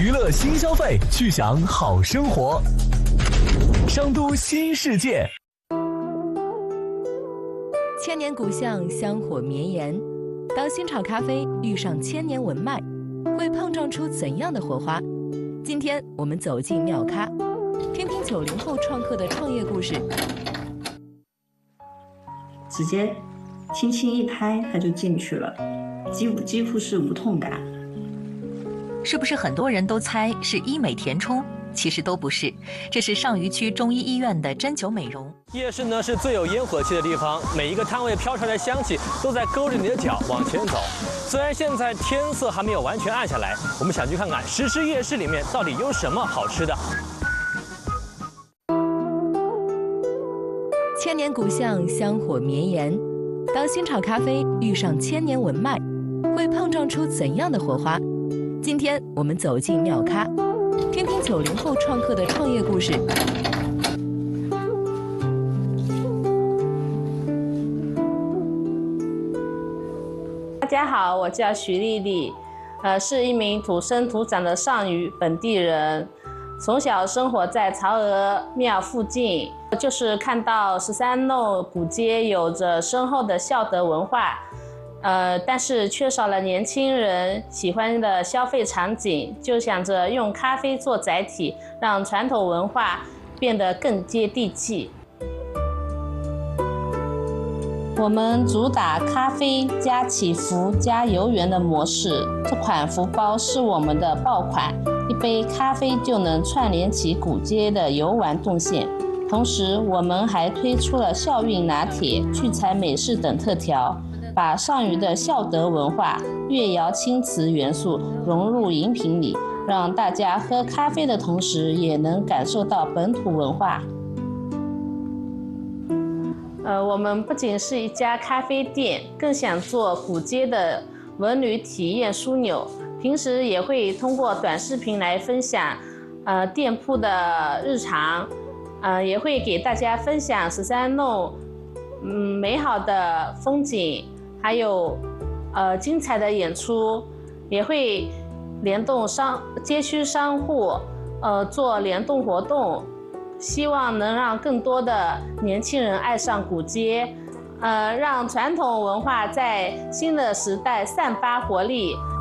娱乐新消费，去享好生活。商都新世界， 千年古巷香火绵延，当新炒咖啡遇上千年文脉，会碰撞出怎样的火花？今天我们走进妙咖，听听90后创客的创业故事。 直接轻轻一拍，它就进去了，几乎是无痛感。 是不是很多人都猜是医美填充？其实都不是，这是上虞区中医医院的针灸美容。 夜市呢是最有烟火气的地方，每一个摊位飘出来的香气都在勾着你的脚往前走。虽然现在天色还没有完全暗下来，我们想去看看石狮夜市里面到底有什么好吃的。 千年古巷香火绵延，当新炒咖啡遇上千年文脉，会碰撞出怎样的火花？今天我们走进妙咖，听听90后创客的创业故事。 大家好，我叫徐丽丽，是一名土生土长的上虞本地人，从小生活在曹娥庙附近，就是看到13弄古街有着深厚的孝德文化。但是缺少了年轻人喜欢的消费场景，就想着用咖啡做载体，让传统文化变得更接地气。我们主打咖啡加祈福加游园的模式，这款福包是我们的爆款，一杯咖啡就能串联起古街的游玩动线。同时，我们还推出了孝运拿铁、聚财美式等特调，把上虞的孝德文化、越窑青瓷元素融入饮品里，让大家喝咖啡的同时也能感受到本土文化。我们不仅是一家咖啡店，更想做古街的文旅体验枢纽。平时也会通过短视频来分享店铺的日常，也会给大家分享13弄美好的风景，还有精彩的演出，也会联动街区商户做联动活动，希望能让更多的年轻人爱上古街，让传统文化在新的时代散发活力。